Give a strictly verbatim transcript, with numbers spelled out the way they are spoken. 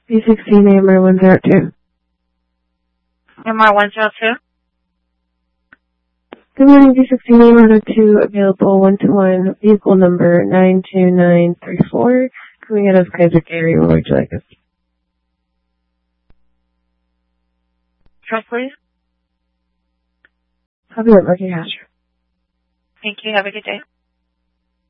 B sixteen A M R one zero two. A M R one zero two? Good morning, B sixteen A M R one zero two, available one-to-one, vehicle number nine two nine three four, coming out of Kaiser Gary. What would you like us? Truck, please. Copy that, Market Hash. Thank you. Have a good day.